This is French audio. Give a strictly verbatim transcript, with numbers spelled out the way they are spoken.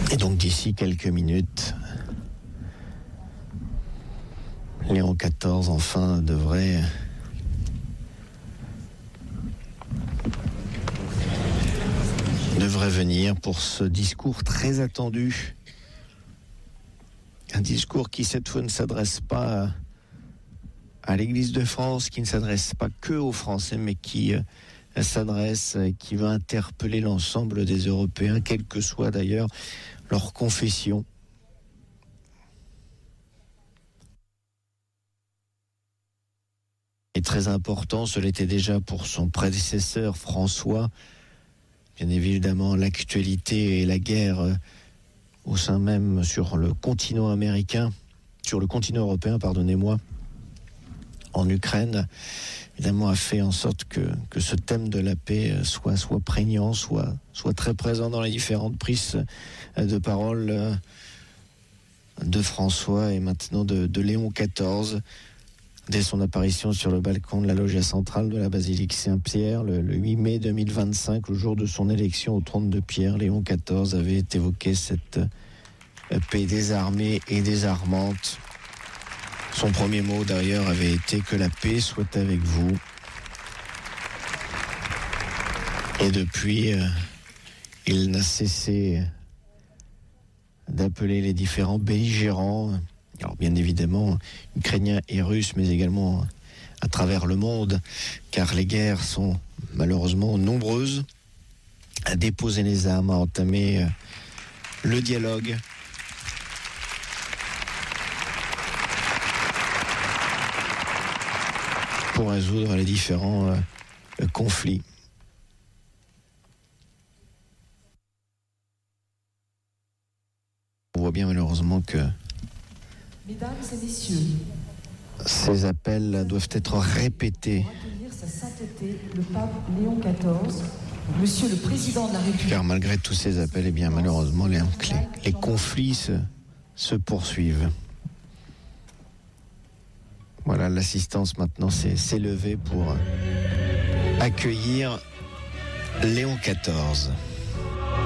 Et donc d'ici quelques minutes, Léon quatorze enfin devrait devrait venir pour ce discours très attendu. Un discours qui cette fois ne s'adresse pas à l'Église de France, qui ne s'adresse pas que aux Français, mais qui euh, s'adresse, qui va interpeller l'ensemble des Européens, quelle que soit d'ailleurs leur confession. Et très important, ce l'était déjà pour son prédécesseur François. Bien évidemment, l'actualité et la guerre euh, au sein même sur le continent américain, sur le continent européen, pardonnez-moi, en Ukraine, évidemment, a fait en sorte que, que ce thème de la paix soit, soit prégnant, soit, soit très présent dans les différentes prises de parole de François et maintenant de, de Léon quatorze. Dès son apparition sur le balcon de la loggia centrale de la basilique Saint-Pierre, le, le huit mai deux mille vingt-cinq, le jour de son élection au trône de Pierre, Léon quatorze avait évoqué cette paix désarmée et désarmante. Son premier mot d'ailleurs avait été que la paix soit avec vous. Et depuis, euh, il n'a cessé d'appeler les différents belligérants, alors bien évidemment ukrainiens et russes, mais également à travers le monde, car les guerres sont malheureusement nombreuses, à déposer les armes, à entamer euh, le dialogue. Pour résoudre les différents euh, conflits. On voit bien malheureusement que Mesdames et messieurs, ces appels doivent être répétés. pour accueillir sa sainteté, le pape Léon quatorze, Monsieur le Président de la République. Car malgré tous ces appels, eh bien malheureusement les, les, les conflits se, se poursuivent. Voilà, l'assistance maintenant s'est, s'est levée pour accueillir Léon quatorze.